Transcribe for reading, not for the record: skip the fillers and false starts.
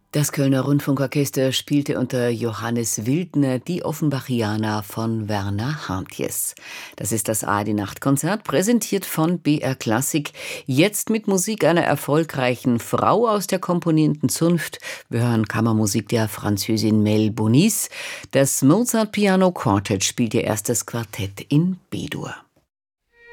Das Kölner Rundfunkorchester spielte unter Johannes Wildner die Offenbachiana von Werner Hartjes. Das ist das ARD-Nachtkonzert, präsentiert von BR Klassik. Jetzt mit Musik einer erfolgreichen Frau aus der Komponientenzunft. Wir hören Kammermusik der Französin Mel Bonis. Das Mozart Piano Quartet spielt ihr erstes Quartett in B-Dur.